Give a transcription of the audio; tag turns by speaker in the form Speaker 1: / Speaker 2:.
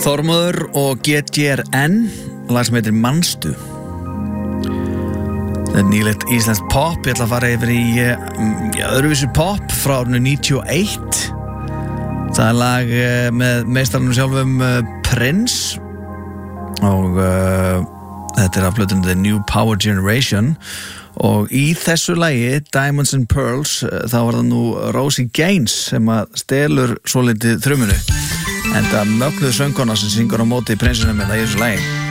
Speaker 1: Þormóður og GTRN, lag sem heitir Manstu. Þetta nýlegt íslenskt pop. Ég ætla að fara yfir í öðruvísi pop frá árinu 91. Það er lag með meistaranum sjálfum Prince og þetta af plötunni The New Power Generation. Og í þessu lagi, Diamonds and Pearls, þá var það nú Rosie Gaines sem að stelur svolítið þrumunu. En það mögnuð söngkona sem syngur á móti prinsinum í þessu lagi.